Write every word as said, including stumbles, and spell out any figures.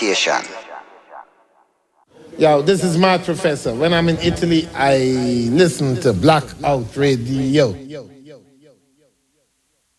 meditation. Yo, this is my professor. When I'm in Italy, I listen to Blackout Radio.